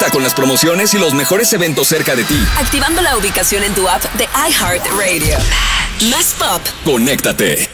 Conecta con las promociones y los mejores eventos cerca de ti. Activando la ubicación en tu app de iHeartRadio. Más pop. Conéctate.